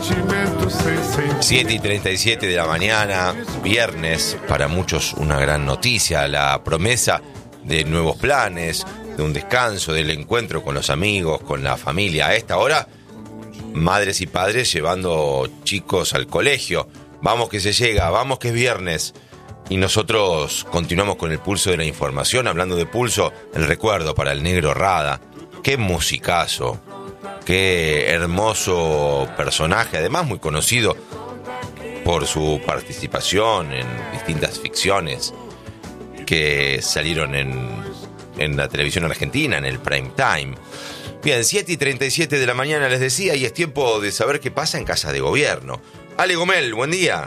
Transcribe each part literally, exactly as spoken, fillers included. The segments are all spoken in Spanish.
siete y treinta y siete de la mañana, viernes, para muchos una gran noticia, la promesa de nuevos planes, de un descanso, del encuentro con los amigos, con la familia. A esta hora, madres y padres llevando chicos al colegio. Vamos que se llega, vamos que es viernes. Y nosotros continuamos con el pulso de la información. Hablando de pulso, el recuerdo para el Negro Rada. Qué musicazo, qué hermoso personaje, además muy conocido por su participación en distintas ficciones que salieron en, en la televisión argentina, en el prime time. Bien, siete y treinta y siete de la mañana les decía, y es tiempo de saber qué pasa en Casa de Gobierno. Ale Gomel, buen día.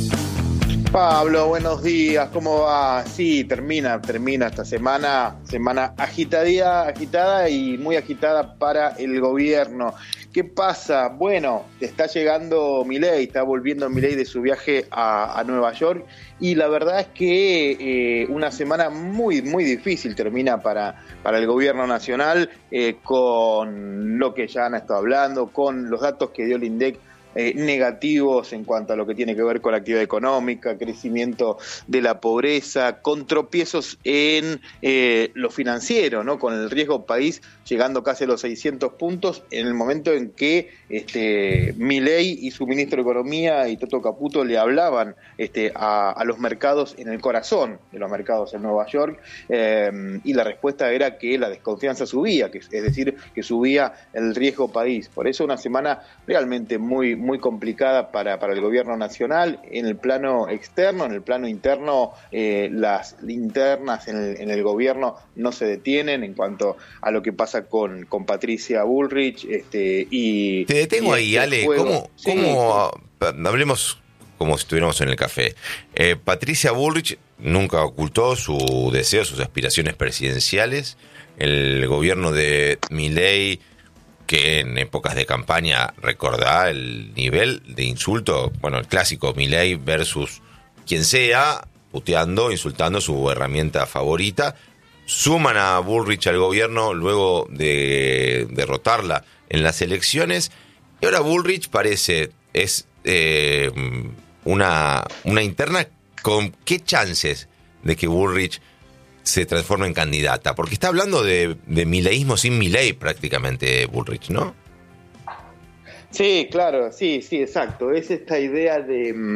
Pablo, buenos días, ¿cómo va? Sí, termina, termina esta semana, semana agitadía, agitada y muy agitada para el gobierno. ¿Qué pasa? Bueno, está llegando Milei, está volviendo Milei de su viaje a, a Nueva York y la verdad es que eh, una semana muy, muy difícil termina para, para el gobierno nacional eh, con lo que ya han estado hablando, con los datos que dio el INDEC Eh, negativos en cuanto a lo que tiene que ver con la actividad económica, crecimiento de la pobreza, con tropiezos en eh, lo financiero, ¿no? Con el riesgo país llegando casi a los seiscientos puntos en el momento en que este, Milei y su ministro de Economía y Toto Caputo le hablaban este, a, a los mercados en el corazón de los mercados en Nueva York eh, y la respuesta era que la desconfianza subía, que, es decir, que subía el riesgo país. Por eso una semana realmente muy muy complicada para, para el gobierno nacional en el plano externo, en el plano interno eh, las linternas en el, en el gobierno no se detienen en cuanto a lo que pasa con, con Patricia Bullrich este, y... Te detengo y ahí, este Ale, juego. ¿cómo, Sí, cómo hablemos como si estuviéramos en el café? Eh, Patricia Bullrich nunca ocultó su deseo, sus aspiraciones presidenciales. El gobierno de Milei, que en épocas de campaña recordá el nivel de insulto, bueno, el clásico Milei versus quien sea, puteando, insultando su herramienta favorita, suman a Bullrich al gobierno luego de derrotarla en las elecciones, y ahora Bullrich parece, es eh, una, una interna. ¿Con qué chances de que Bullrich se transforma en candidata? Porque está hablando de, de mileísmo sin Milei prácticamente Bullrich, ¿no? Sí, claro, sí, sí, exacto. Es esta idea de,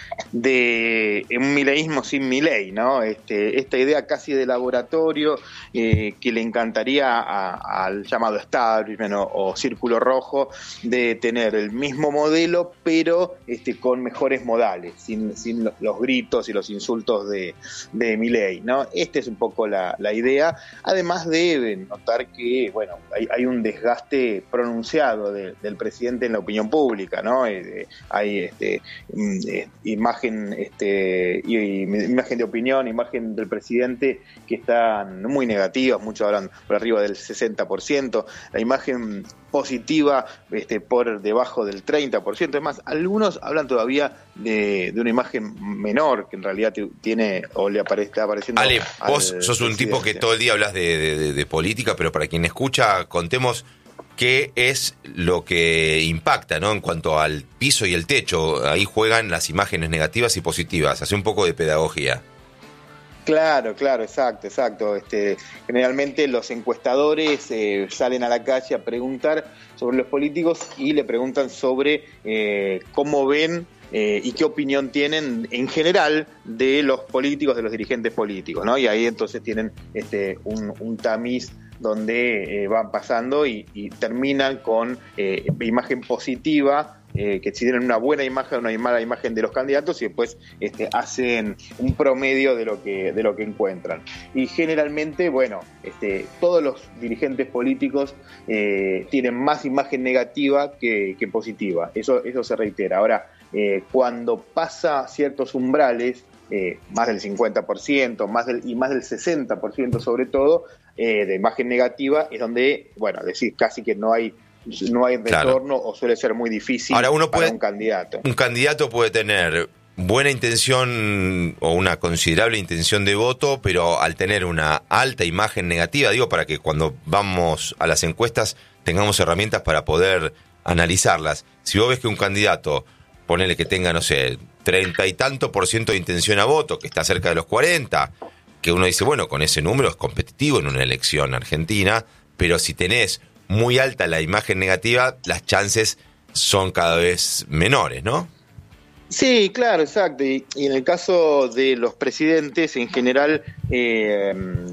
de un mileísmo sin Milei, ¿no? Este, esta idea casi de laboratorio eh, que le encantaría a, al llamado establishment o, o círculo rojo de tener el mismo modelo, pero este, con mejores modales, sin, sin los gritos y los insultos de, de Milei, ¿no? Esta es un poco la, la idea. Además deben notar que, bueno, hay, hay un desgaste pronunciado de, del presidente en la opinión pública, ¿no? Eh, hay este, eh, imagen, este, y, y, imagen de opinión, imagen del presidente que están muy negativas, muchos hablan por arriba del sesenta por ciento, la imagen positiva este, por debajo del treinta por ciento, es más, algunos hablan todavía de, de una imagen menor que en realidad tiene o le apare, está apareciendo. Ale, vos sos un tipo que todo el día hablas de, de, de política, pero para quien escucha, contemos qué es lo que impacta, ¿no? En cuanto al piso y el techo, ahí juegan las imágenes negativas y positivas. Hace un poco de pedagogía. Claro, claro, exacto, exacto. Este, generalmente los encuestadores eh, salen a la calle a preguntar sobre los políticos y le preguntan sobre eh, cómo ven eh, y qué opinión tienen en general de los políticos, de los dirigentes políticos, ¿no? Y ahí entonces tienen este, un, un tamiz donde eh, van pasando y, y terminan con eh, imagen positiva, eh, que si tienen una buena imagen o una mala imagen de los candidatos y después este, hacen un promedio de lo que de lo que encuentran. Y generalmente, bueno, este, todos los dirigentes políticos eh, tienen más imagen negativa que, que positiva. Eso, eso se reitera. Ahora, eh, cuando pasa ciertos umbrales, eh, más del cincuenta por ciento, más del, y más del sesenta por ciento sobre todo, eh, de imagen negativa, es donde, bueno, decir casi que no hay no hay retorno, claro, o suele ser muy difícil. Ahora uno puede, para un candidato. Un candidato puede tener buena intención o una considerable intención de voto, pero al tener una alta imagen negativa, digo, para que cuando vamos a las encuestas tengamos herramientas para poder analizarlas. si vos ves que un candidato, ponele que tenga, no sé, treinta y tanto por ciento de intención a voto, que está cerca de los cuarenta, que uno dice, bueno, con ese número es competitivo en una elección argentina, pero si tenés muy alta la imagen negativa, las chances son cada vez menores, ¿no? Sí, claro, exacto. Y, y en el caso de los presidentes, en general, eh,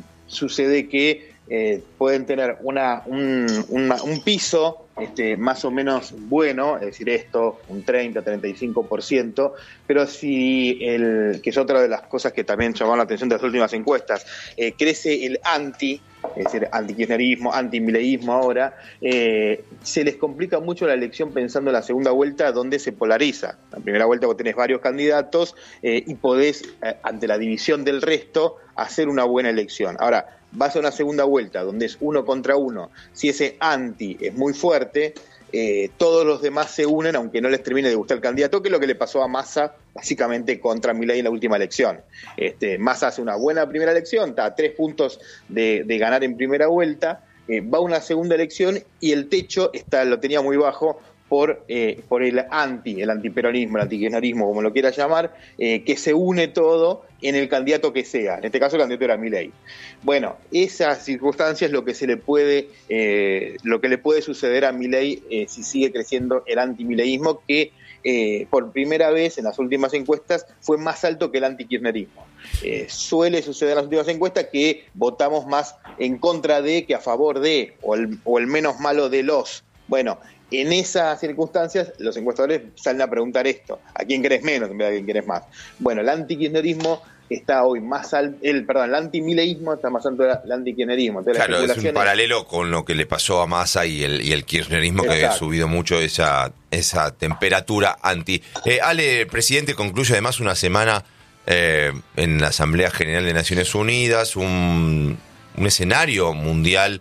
sucede que eh, pueden tener una, un, una, un piso este, más o menos bueno, es decir, esto, un treinta, treinta y cinco por ciento, pero si, el, que es otra de las cosas que también llamaron la atención de las últimas encuestas, eh, crece el anti, es decir, anti-kirchnerismo, anti-mileísmo ahora, eh, se les complica mucho la elección pensando en la segunda vuelta donde se polariza. En la primera vuelta vos tenés varios candidatos eh, y podés, eh, ante la división del resto, hacer una buena elección. Ahora, vas a una segunda vuelta donde es uno contra uno, si ese anti es muy fuerte, eh, todos los demás se unen aunque no les termine de gustar el candidato, que es lo que le pasó a Massa básicamente contra Milei en la última elección. Este, Massa hace una buena primera elección, está a tres puntos de, de ganar en primera vuelta, eh, va a una segunda elección y el techo está, lo tenía muy bajo por, eh, por el anti, el antiperonismo, el antikirchnerismo, como lo quiera llamar, eh, que se une todo en el candidato que sea. En este caso el candidato era Milei. Bueno, esas circunstancias es lo que se le puede, eh, lo que le puede suceder a Milei eh, si sigue creciendo el antimileísmo, que eh, por primera vez en las últimas encuestas fue más alto que el antikirchnerismo. Eh, suele suceder en las últimas encuestas que votamos más en contra de que a favor de, o el, o el menos malo de los. Bueno, en esas circunstancias, los encuestadores salen a preguntar esto: ¿a quién querés menos en vez de a quién querés más? Bueno, el antikirchnerismo está hoy más alto, el, perdón, el antimileísmo está más alto del antikirchnerismo. Entonces, claro, es un paralelo con lo que le pasó a Massa y el, y el kirchnerismo, que ha subido mucho esa, esa temperatura anti. Eh, Ale, el presidente concluye además una semana eh, en la Asamblea General de Naciones Unidas, un, un escenario mundial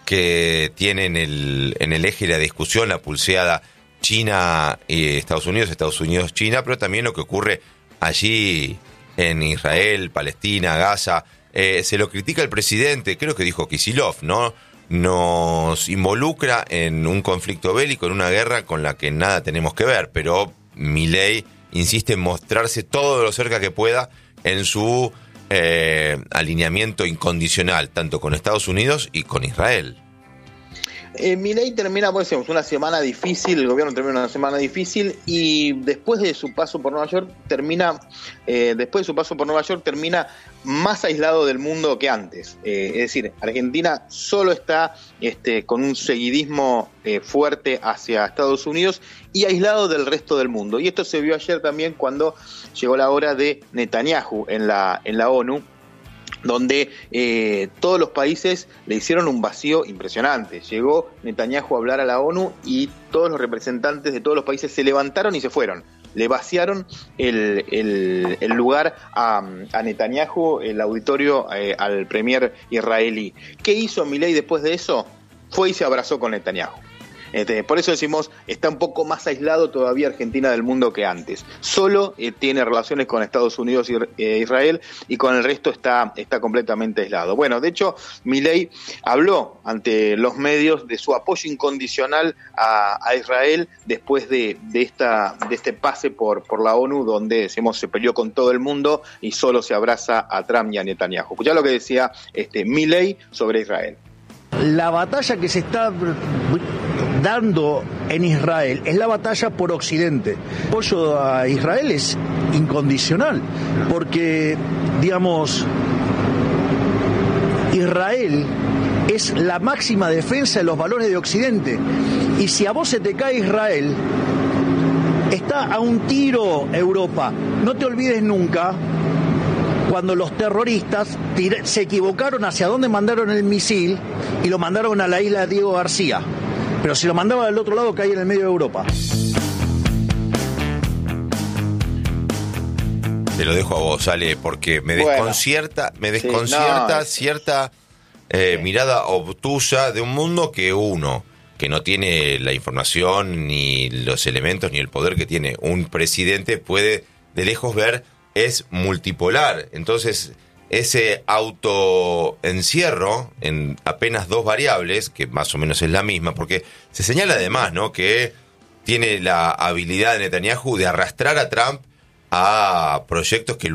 que tiene en el, en el eje de la discusión la pulseada China y Estados Unidos, Estados Unidos, China, pero también lo que ocurre allí en Israel, Palestina, Gaza. Eh, se lo critica el presidente, creo que dijo Kicillof, ¿no? Nos involucra en un conflicto bélico, en una guerra con la que nada tenemos que ver, pero Milei insiste en mostrarse todo lo cerca que pueda en su Eh, alineamiento incondicional, tanto con Estados Unidos y con Israel. Eh, Milei termina, pues decimos, una semana difícil, el gobierno termina una semana difícil y después de su paso por Nueva York termina, eh, después de su paso por Nueva York termina más aislado del mundo que antes. Eh, es decir, Argentina solo está este, con un seguidismo eh, fuerte hacia Estados Unidos y aislado del resto del mundo. Y esto se vio ayer también cuando llegó la hora de Netanyahu en la, en la ONU, donde eh, todos los países le hicieron un vacío impresionante. Llegó Netanyahu a hablar a la ONU y todos los representantes de todos los países se levantaron y se fueron. Le vaciaron el, el, el lugar a, a Netanyahu, el auditorio, eh, al premier israelí. ¿Qué hizo Milei después de eso? Fue y se abrazó con Netanyahu. Este, por eso decimos, está un poco más aislado todavía Argentina del mundo que antes. Solo eh, tiene relaciones con Estados Unidos y eh, Israel, y con el resto está, está completamente aislado. Bueno, de hecho, Milei habló ante los medios de su apoyo incondicional a, a Israel después de, de, esta, de este pase por, por la ONU, donde decimos, se peleó con todo el mundo y solo se abraza a Trump y a Netanyahu. Escuchá lo que decía este, Milei sobre Israel. La batalla que se está dando en Israel es la batalla por Occidente. El apoyo a Israel es incondicional, porque, digamos, Israel es la máxima defensa de los valores de Occidente. Y si a vos se te cae Israel, está a un tiro Europa. No te olvides nunca cuando los terroristas se equivocaron hacia dónde mandaron el misil y lo mandaron a la isla Diego García. Pero si lo mandaban al otro lado, caía en el medio de Europa. Te lo dejo a vos, Ale, porque me desconcierta, bueno, me desconcierta sí, no, cierta eh, sí. mirada obtusa de un mundo que uno, que no tiene la información, ni los elementos, ni el poder que tiene un presidente, puede de lejos ver, es multipolar. Entonces, ese autoencierro en apenas dos variables, que más o menos es la misma, porque se señala además, ¿no?, que tiene la habilidad de Netanyahu de arrastrar a Trump a proyectos que